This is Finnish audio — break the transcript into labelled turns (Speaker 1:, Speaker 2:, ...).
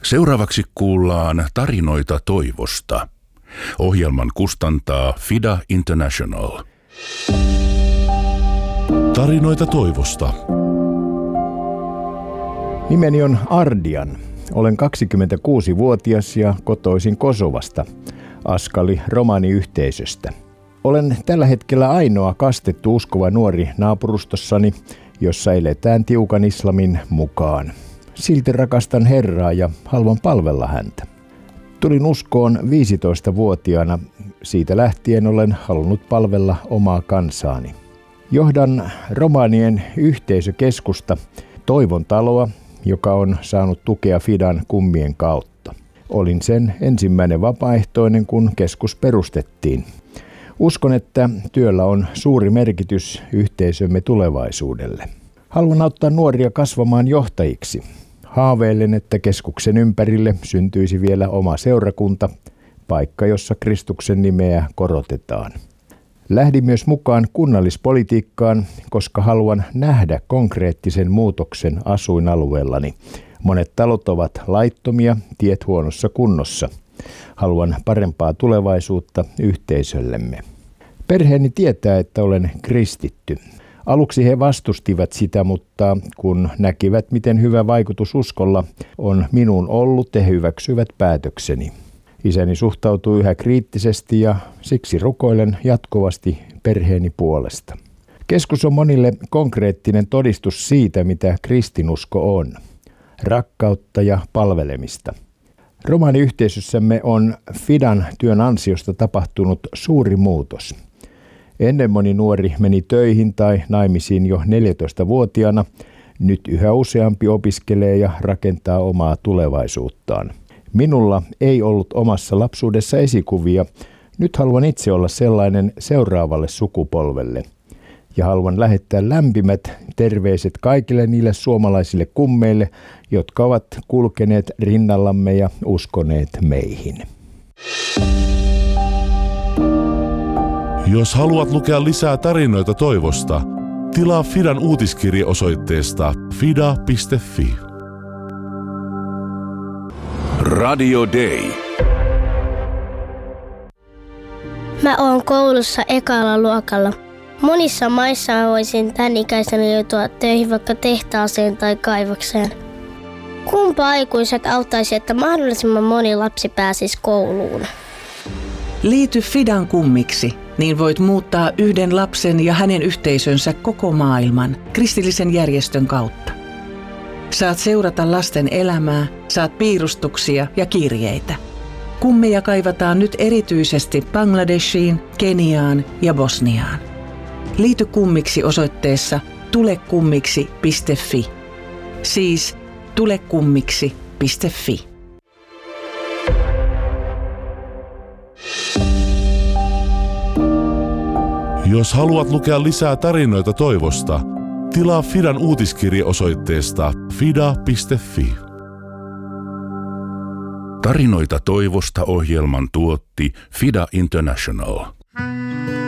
Speaker 1: Seuraavaksi kuullaan tarinoita toivosta. Ohjelman kustantaa FIDA International.
Speaker 2: Tarinoita toivosta.
Speaker 3: Nimeni on Ardian. Olen 26-vuotias ja kotoisin Kosovasta, Askali romaniyhteisöstä. Olen tällä hetkellä ainoa kastettu uskova nuori naapurustossani, jossa eletään tiukan islamin mukaan. Silti rakastan Herraa ja haluan palvella häntä. Tulin uskoon 15-vuotiaana. Siitä lähtien olen halunnut palvella omaa kansaani. Johdan romanien yhteisökeskusta Toivon taloa, joka on saanut tukea FIDAn kummien kautta. Olin sen ensimmäinen vapaaehtoinen, kun keskus perustettiin. Uskon, että työllä on suuri merkitys yhteisömme tulevaisuudelle. Haluan auttaa nuoria kasvamaan johtajiksi. Haaveilen, että keskuksen ympärille syntyisi vielä oma seurakunta, paikka, jossa Kristuksen nimeä korotetaan. Lähdin myös mukaan kunnallispolitiikkaan, koska haluan nähdä konkreettisen muutoksen asuinalueellani. Monet talot ovat laittomia, tiet huonossa kunnossa. Haluan parempaa tulevaisuutta yhteisöllemme. Perheeni tietää, että olen kristitty. Aluksi he vastustivat sitä, mutta kun näkivät, miten hyvä vaikutus uskolla on minuun ollut, he hyväksyivät päätökseni. Isäni suhtautuu yhä kriittisesti ja siksi rukoilen jatkuvasti perheeni puolesta. Keskus on monille konkreettinen todistus siitä, mitä kristinusko on. Rakkautta ja palvelemista. Romaniyhteisössämme on FIDAn työn ansiosta tapahtunut suuri muutos. Ennen moni nuori meni töihin tai naimisiin jo 14-vuotiaana. Nyt yhä useampi opiskelee ja rakentaa omaa tulevaisuuttaan. Minulla ei ollut omassa lapsuudessa esikuvia. Nyt haluan itse olla sellainen seuraavalle sukupolvelle. Ja haluan lähettää lämpimät terveiset kaikille niille suomalaisille kummeille, jotka ovat kulkeneet rinnallamme ja uskoneet meihin.
Speaker 2: Jos haluat lukea lisää tarinoita toivosta, tilaa FIDAn uutiskirje osoitteesta fida.fi.
Speaker 1: Radio Day.
Speaker 4: Mä oon koulussa ekalla luokalla. Monissa maissa mä voisin tän ikäisenä joutua töihin vaikka tehtaaseen tai kaivokseen. Kumpa aikuiset auttaisi, että mahdollisimman moni lapsi pääsisi kouluun?
Speaker 5: Liity FIDAn kummiksi, niin voit muuttaa yhden lapsen ja hänen yhteisönsä koko maailman kristillisen järjestön kautta. Saat seurata lasten elämää, saat piirustuksia ja kirjeitä. Kummeja kaivataan nyt erityisesti Bangladeshiin, Keniaan ja Bosniaan. Liity kummiksi osoitteessa tulekummiksi.fi. Siis tulekummiksi.fi.
Speaker 2: Jos haluat lukea lisää tarinoita toivosta, tilaa FIDAn uutiskirje osoitteesta fida.fi.
Speaker 1: Tarinoita toivosta ohjelman tuotti FIDA International.